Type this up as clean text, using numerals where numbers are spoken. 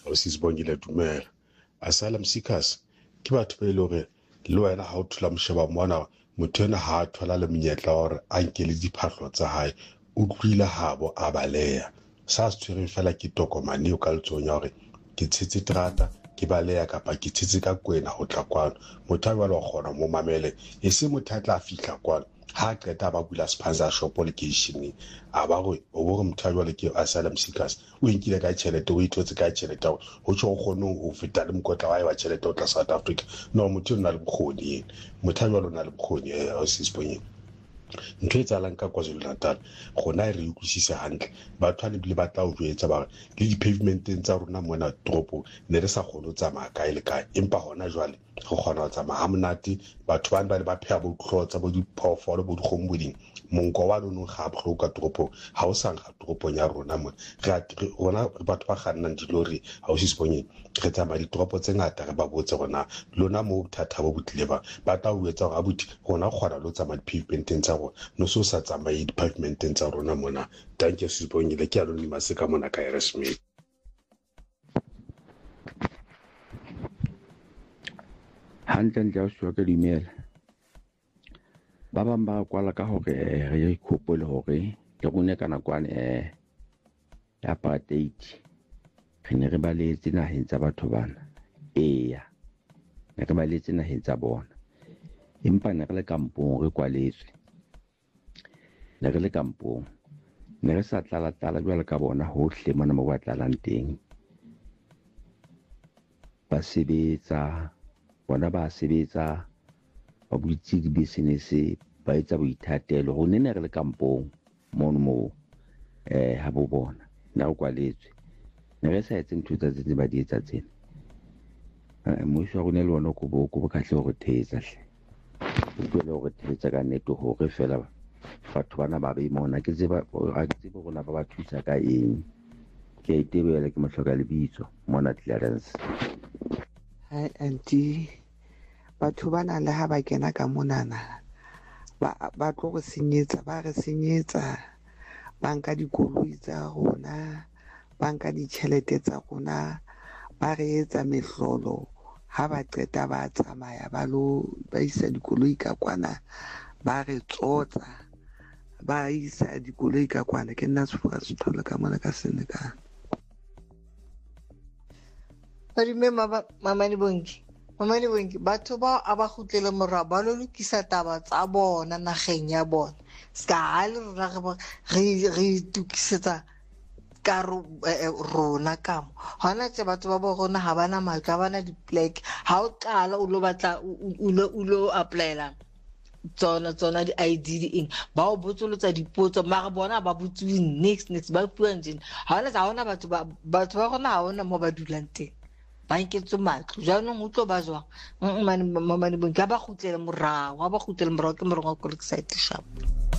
o se Sibongile dumela. Asylum seekers ke batho ba ile hore le wena ha o thola mosheba mona motho ena ha a thola le monyetla wa hore a nke le diphahlo tsa hae o tlwile habo a baleya sa se tshwereng fela ke tokomane o ka letsohong ya hore ke tshetse terata ke baleya kapa ke tshetse ka kwena ho tla kwano motho a jwale wa kgona mo mamele e se motho a tla fihla kwano ha qeta ba bula sponsor shop location a ba re o bo re motho a jwale ke asylum seekers o inkile ka tjhelete o ithotse ka tjhelete ho tsho o kgone ho feta le mokotla wa wa tjhelete o tla South Africa no motho o na le bokgoni motho a jwale o na le bokgoni o se Sibongile ntho e tsalang ka KwaZulu-Natal gona re utlwisisa hantle batho ba le batla o jwetsa ba le di pavementeng tsa rona mona tropong ne re sa kgone ho tsamaya kae le kae empa hona jwale go kgona ho tsamaya ha monate batho ba le ba pheha bo tlhotsa bo diphoofolo bo dikgomo boding monko wa lona ga bohloka tropong ha o sang ga tropong ya rona mona rona batho ba kgannang dilori ha o se Sibongile re tsamaya ditoropo tse ngata re ba botse rona lona mo bothata bo botlile ba tla o etsa hore abuti rona kgona le ho tsamaya di-pavementeng tsa rona no so sa tsamaye di-pavementeng tsa rona mona danke Sibongile ke anonymous ka mona ka Harrismith. Hantle o shwa ka dumela ba bang ba kwala ka hore re ikhopole hore ke rone ka nakwane ya apartheid re ne re baletse naheng tsa batho bana eya ne re baletse naheng tsa bona empa ne re le kampong re kwaletswe ne re le kampong ne re sa tlala jwalo ka bona hohle mona mo ba tlalang teng ba sebetsa bona ba sebetsa ba butse di-business ba etsa boithatelo ho ne re le kampong mono mo ha bo bona ne re kwaletswe ne re sa etse ntho tsa tse ba di etsa tsena mmuso wa rona le ona ko bo kahle hore thetsa hle o tlo le hore thetsa ka nnete hore fela batho bana ba be mona ke tseba rona ba ba thusa ka eng ke itebela ke mohloka lebitso mona Clarence. Hai auntie batho bana le ha ba kena ka monana ba tlo go senyetsa ba re senyetsa ba nka dikoloi tsa rona ba nka ditjhelete tsa rona ba re etsa mehlolo ha ba qeta ba tsamaya ba isa dikoloi ka kwana ba re tsotsa ba isa dikoloi ka kwana ke nna sefoka se thola ka mona ka Senekal. Mamane Bongi batho ba a ba kgutlele morao ba lo lokisa taba tsa bona nageng ya bona ska ha le rona re tukisetsa ka rona kamo hona tse batho ba bona ha bana matlo ha bana di-plaque ha o qala o lo batla o lo applyela tsona di-ID di eng ba o botsolotsa dipotso mara bona ba botsuwe next ba puang jena ha hona batho ba rona ha hona mo ba dulang teng ba nketse matlo jaanong o tlo ba jwang Mamane Bongi ba kgutlele morao ke morenga wa Corkside Shop.